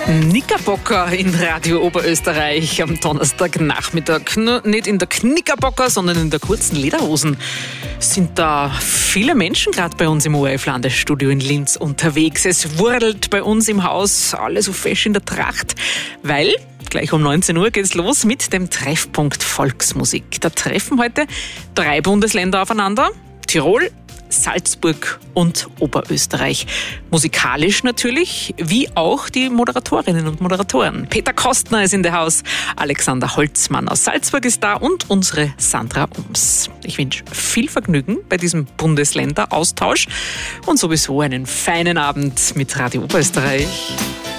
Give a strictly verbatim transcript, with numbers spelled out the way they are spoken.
Knickerbocker in Radio Oberösterreich am Donnerstagnachmittag. Nur nicht in der Knickerbocker, sondern in der kurzen Lederhosen sind da viele Menschen gerade bei uns im O R F-Landesstudio in Linz unterwegs. Es wurdelt bei uns im Haus alle so fesch in der Tracht, weil gleich um neunzehn Uhr geht's los mit dem Treffpunkt Volksmusik. Da treffen heute drei Bundesländer aufeinander: Tirol, Salzburg und Oberösterreich. Musikalisch natürlich, wie auch die Moderatorinnen und Moderatoren. Peter Kostner ist in der Haus, Alexander Holzmann aus Salzburg ist da und unsere Sandra Ums. Ich wünsche viel Vergnügen bei diesem Bundesländeraustausch und sowieso einen feinen Abend mit Radio Oberösterreich.